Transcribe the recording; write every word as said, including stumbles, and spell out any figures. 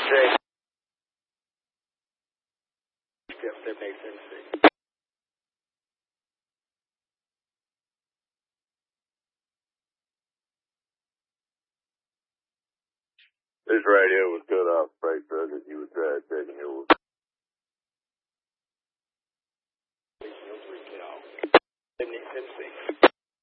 Jake. Yep, that makes sense. This radio was cut off freight truck as you were trying taking yours.